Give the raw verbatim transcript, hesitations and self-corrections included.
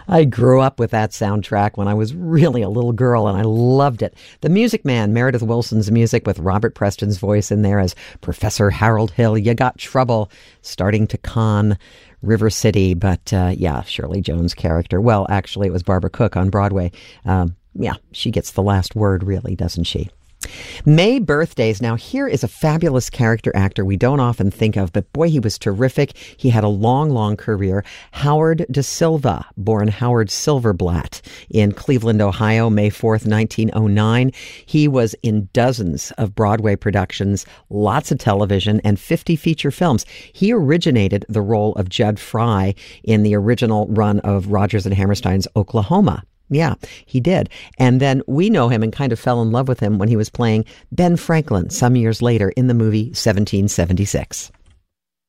I grew up with that soundtrack when I was really a little girl, and I loved it. The Music Man, Meredith Willson's music with Robert Preston's voice in there as Professor Harold Hill. You got trouble starting to con River City, but uh, yeah, Shirley Jones' character. Well, actually, it was Barbara Cook on Broadway. Um, yeah, she gets the last word, really, doesn't she? May birthdays. Now, here is a fabulous character actor we don't often think of, but boy, he was terrific. He had a long, long career. Howard Da Silva, born Howard Silverblatt in Cleveland, Ohio, May fourth, nineteen oh nine. He was in dozens of Broadway productions, lots of television, and fifty feature films. He originated the role of Judd Fry in the original run of Rodgers and Hammerstein's Oklahoma. Yeah, he did. And then we know him and kind of fell in love with him when he was playing Ben Franklin some years later in the movie seventeen seventy-six.